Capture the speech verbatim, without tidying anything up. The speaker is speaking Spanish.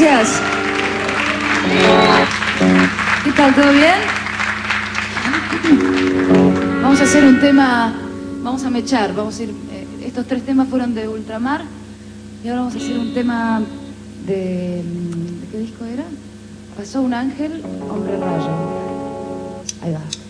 gracias. ¿Qué tal? ¿Todo bien? Vamos a hacer un tema, vamos a mechar, vamos a ir, eh, estos tres temas fueron de Ultramar y ahora vamos a hacer un tema de, ¿de qué disco era? Pasó un ángel, hombre rayo. Ahí va.